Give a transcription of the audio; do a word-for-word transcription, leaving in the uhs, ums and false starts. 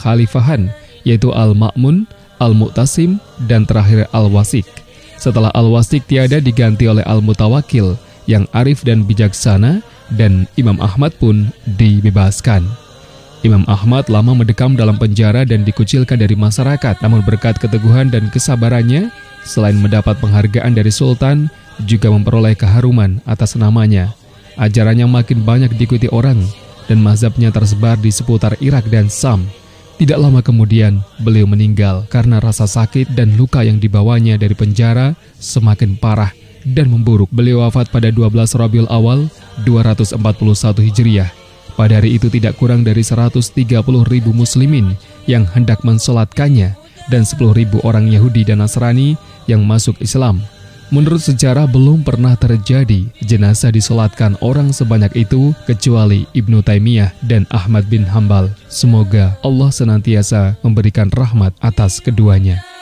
kekhalifahan, yaitu Al-Ma'mun, Al-Mu'tasim, dan terakhir Al-Wasik. Setelah Al-Wasik tiada diganti oleh Al-Mutawakil yang arif dan bijaksana, dan Imam Ahmad pun dibebaskan. Imam Ahmad lama mendekam dalam penjara dan dikucilkan dari masyarakat, namun berkat keteguhan dan kesabarannya, selain mendapat penghargaan dari Sultan, juga memperoleh keharuman atas namanya. Ajarannya makin banyak diikuti orang, dan mazhabnya tersebar di seputar Irak dan Sam. Tidak lama kemudian, beliau meninggal karena rasa sakit dan luka yang dibawanya dari penjara semakin parah dan memburuk. Beliau wafat pada dua belas Rabiul Awal dua ratus empat puluh satu Hijriah. Pada hari itu tidak kurang dari seratus tiga puluh ribu muslimin yang hendak mensolatkannya dan sepuluh ribu orang Yahudi dan Nasrani yang masuk Islam. Menurut sejarah belum pernah terjadi jenazah disolatkan orang sebanyak itu kecuali Ibnu Taimiyah dan Ahmad bin Hambal. Semoga Allah senantiasa memberikan rahmat atas keduanya.